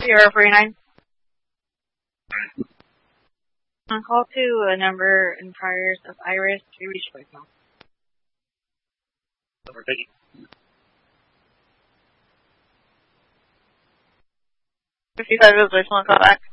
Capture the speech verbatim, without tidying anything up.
zero forty-nine. On call to a number in priors of Iris, we reached voicemail. Number fifty. fifty-five is voicemail, call back.